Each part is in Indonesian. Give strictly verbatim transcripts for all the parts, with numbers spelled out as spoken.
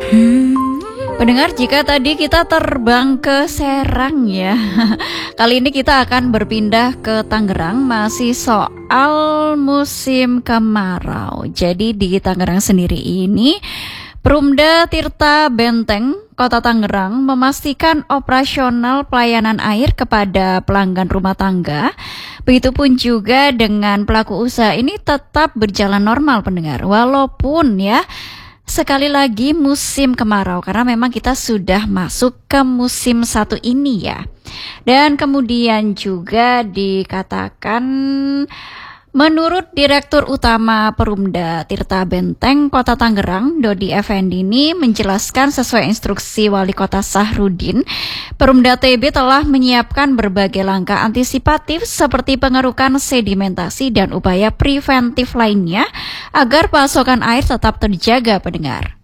Pendengar, jika tadi kita terbang ke Serang ya, kali ini kita akan berpindah ke Tangerang, masih soal musim kemarau. Jadi di Tangerang sendiri ini, Perumda Tirta Benteng Kota Tangerang memastikan operasional pelayanan air kepada pelanggan rumah tangga. Begitupun juga dengan pelaku usaha ini tetap berjalan normal, pendengar. Walaupun ya sekali lagi musim kemarau, karena memang kita sudah masuk ke musim satu ini ya. Dan kemudian juga dikatakan, menurut Direktur Utama Perumda Tirta Benteng Kota Tangerang, Dodi Effendi ini menjelaskan sesuai instruksi Wali Kota Sahrudin, Perumda T B telah menyiapkan berbagai langkah antisipatif seperti pengerukan sedimentasi dan upaya preventif lainnya agar pasokan air tetap terjaga, pendengar.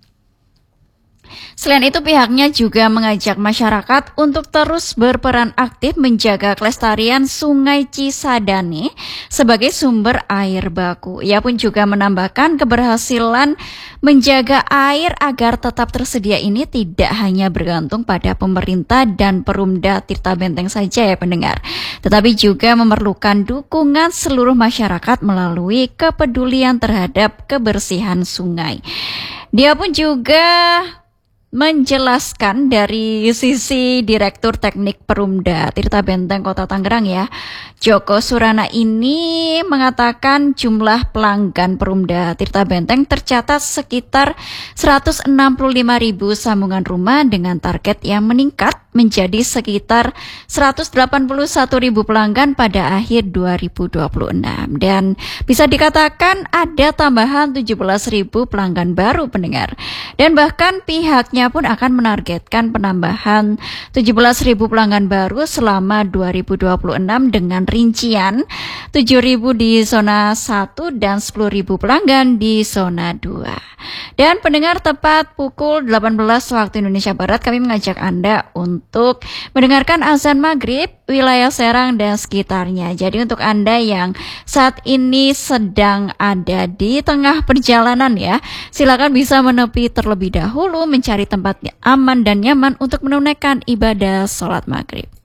Selain itu, pihaknya juga mengajak masyarakat untuk terus berperan aktif menjaga kelestarian Sungai Cisadane sebagai sumber air baku. Ia pun juga menambahkan keberhasilan menjaga air agar tetap tersedia ini tidak hanya bergantung pada pemerintah dan Perumda Tirta Benteng saja ya, pendengar, tetapi juga memerlukan dukungan seluruh masyarakat melalui kepedulian terhadap kebersihan sungai. Dia pun juga menjelaskan dari sisi Direktur Teknik Perumda Tirta Benteng Kota Tangerang ya, Joko Surana ini mengatakan jumlah pelanggan Perumda Tirta Benteng tercatat sekitar seratus enam puluh lima ribu sambungan rumah dengan target yang meningkat menjadi sekitar seratus delapan puluh satu ribu pelanggan pada akhir dua ribu dua puluh enam, dan bisa dikatakan ada tambahan tujuh belas ribu pelanggan baru, pendengar. Dan bahkan pihaknya pun akan menargetkan penambahan tujuh belas ribu pelanggan baru selama dua ribu dua puluh enam dengan rincian tujuh ribu di zona satu dan sepuluh ribu pelanggan di zona dua. Dan pendengar, tepat pukul delapan belas waktu Indonesia Barat kami mengajak Anda untuk mendengarkan azan maghrib wilayah Serang dan sekitarnya. Jadi untuk Anda yang saat ini sedang ada di tengah perjalanan ya, silakan bisa menepi terlebih dahulu mencari tempat aman dan nyaman untuk menunaikan ibadah sholat maghrib.